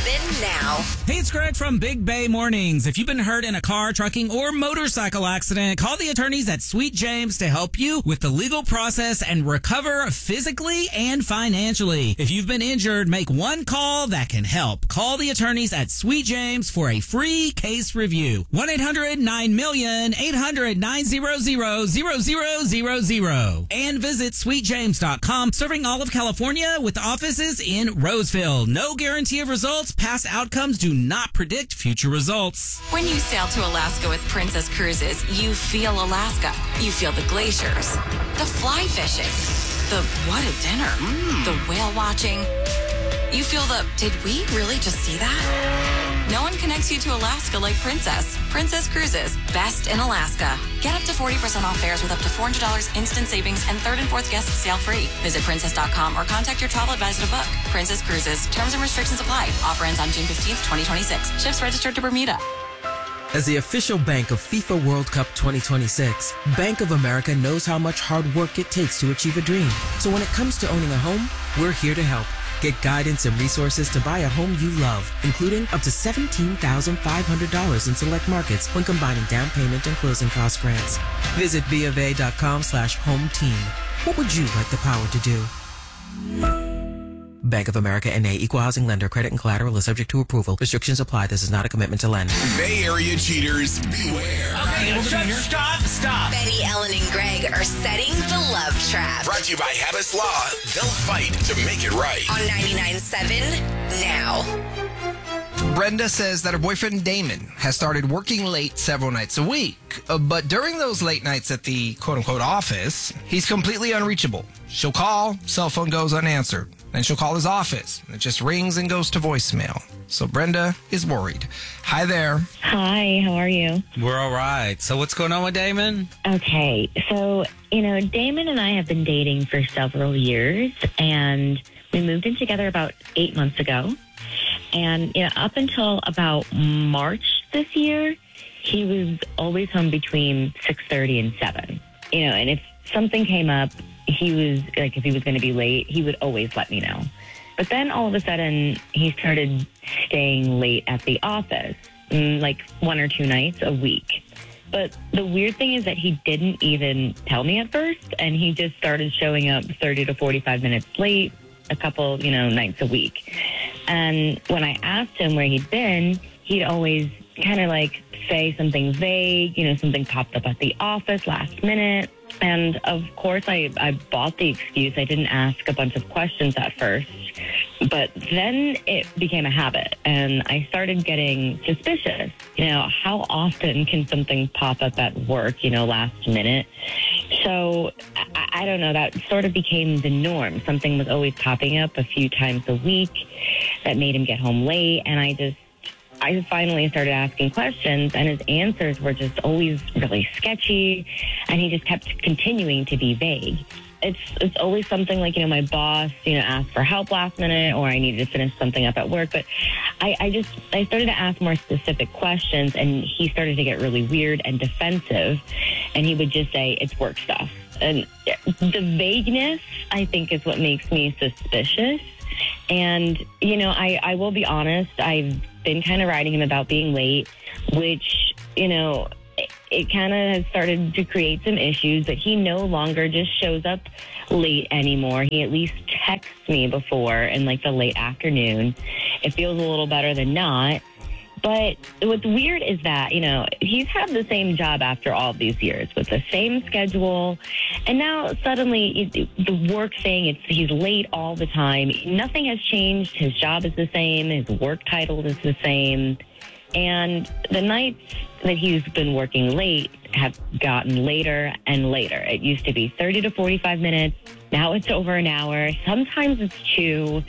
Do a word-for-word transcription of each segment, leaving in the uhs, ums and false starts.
ninety-nine seven now. Hey, it's Greg from Big Bay Mornings. If you've been hurt in a car, trucking, or motorcycle accident, call the attorneys at Sweet James to help you with the legal process and recover physically and financially. If you've been injured, make one call that can help. Call the attorneys at Sweet James for a free case review. one eight hundred nine million, eight hundred nine hundred zero zero zero zero. And visit sweet james dot com, serving all of California with offices in Roseville. No guarantee of results. Past outcomes do not predict future results. When you sail to Alaska with Princess Cruises, you feel Alaska. You feel the glaciers, the fly fishing, the what a dinner, mm. the whale watching. You feel the, did we really just see that? No one connects you to Alaska like Princess. Princess Cruises, best in Alaska. Get up to forty percent off fares with up to four hundred dollars instant savings and third and fourth guests sail free. Visit princess dot com or contact your travel advisor to book. Princess Cruises. Terms and restrictions apply. Offer ends on June fifteenth, twenty twenty-six. Ships registered to Bermuda. As the official bank of FIFA World Cup twenty twenty-six, Bank of America knows how much hard work it takes to achieve a dream. So when it comes to owning a home, we're here to help. Get guidance and resources to buy a home you love, including up to seventeen thousand five hundred dollars in select markets when combining down payment and closing cost grants. Visit B of A dot com slash home team. What would you like the power to do? Bank of America N A, Equal Housing Lender. Credit and collateral is subject to approval. Restrictions apply. This is not a commitment to lend. Bay Area cheaters, beware. Okay, stop, stop, stop. Betty, Ellen, and Greg are setting the love trap. Brought to you by Habits Law. They'll fight to make it right. On ninety-nine seven now. Brenda says that her boyfriend Damon has started working late several nights a week. Uh, but during those late nights at the quote-unquote office, he's completely unreachable. She'll call, cell phone goes unanswered. Then she'll call his office. It just rings and goes to voicemail. So Brenda is worried. Hi there. Hi, how are you? We're all right. So what's going on with Damon? Okay, so, you know, Damon and I have been dating for several years, and we moved in together about eight months ago. And, you know, up until about March this year, he was always home between six thirty and seven. You know, and if something came up, he was, like, if he was going to be late, he would always let me know. But then all of a sudden, he started staying late at the office, like one or two nights a week. But the weird thing is that he didn't even tell me at first, and he just started showing up thirty to forty-five minutes late a couple, you know, nights a week. And when I asked him where he'd been, he'd always kind of like say something vague, you know, something popped up at the office last minute. And of course, I, I bought the excuse. I didn't ask a bunch of questions at first. But then it became a habit, and I started getting suspicious. You know, how often can something pop up at work, you know, last minute? So, I, I don't know, that sort of became the norm. Something was always popping up a few times a week that made him get home late, and I just, I finally started asking questions, and his answers were just always really sketchy, and he just kept continuing to be vague. It's it's always something like, you know, my boss, you know, asked for help last minute, or I needed to finish something up at work. But I, I just, I started to ask more specific questions, and he started to get really weird and defensive, and he would just say, it's work stuff. And the vagueness, I think, is what makes me suspicious. And, you know, I, I will be honest, I've been kind of writing him about being late, which, you know, it, it kind of has started to create some issues, but he no longer just shows up late anymore. He at least texts me before in like the late afternoon. It feels a little better than not. But what's weird is that, you know, he's had the same job after all these years with the same schedule. And now suddenly it, the work thing, it's he's late all the time. Nothing has changed. His job is the same. His work title is the same. And the nights that he's been working late have gotten later and later. It used to be thirty to forty-five minutes. Now it's over an hour. Sometimes it's two.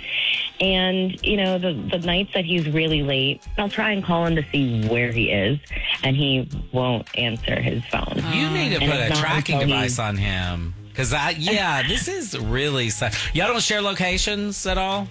And, you know, the, the nights that he's really late, I'll try and call him to see where he is, and he won't answer his phone. You need to And put a it's not tracking until he- device on him. Because, I, yeah, this is really... Su- Y'all don't share locations at all?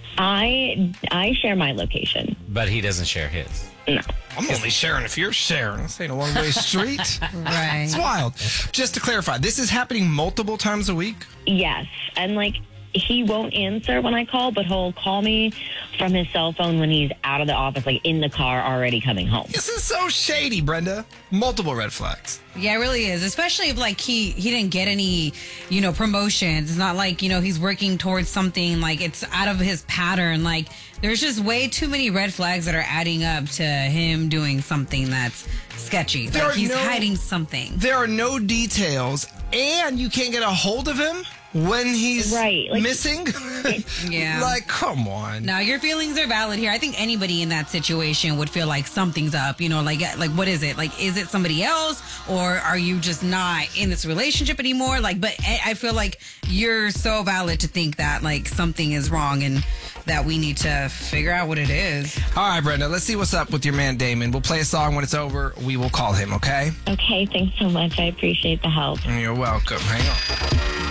I I share my location. But he doesn't share his. No. I'm only sharing if you're sharing. This ain't a one-way street. Right. It's wild. Just to clarify, this is happening multiple times a week? Yes. And, like, he won't answer when I call, but he'll call me from his cell phone when he's out of the office, like in the car already coming home. This is so shady, Brenda. Multiple red flags. Yeah, it really is. Especially if like he he didn't get any, you know, promotions. It's not like, you know, he's working towards something, like it's out of his pattern. Like there's just way too many red flags that are adding up to him doing something that's sketchy. There like are he's no- hiding something. There are no details, and you can't get a hold of him when he's Right, like- missing. Yeah. Like, come on. Now your feelings are valid here. I think anybody in that situation would feel like something's up. You know, like like what is it? Like, is it somebody else, or are you just not in this relationship anymore? Like, but I I feel like you're so valid to think that like something is wrong and that we need to figure out what it is. All right, Brenda, let's see what's up with your man Damon. We'll play a song. When it's over, we will call him, okay? Okay, thanks so much. I appreciate the help. You're welcome. Hang on.